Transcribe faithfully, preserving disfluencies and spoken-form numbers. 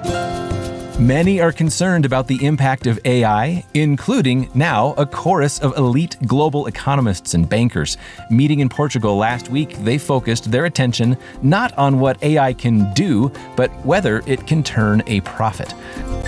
Many are concerned about the impact of A I, including now a chorus of elite global economists and bankers. Meeting in Portugal last week, they focused their attention not on what A I can do, but whether it can turn a profit.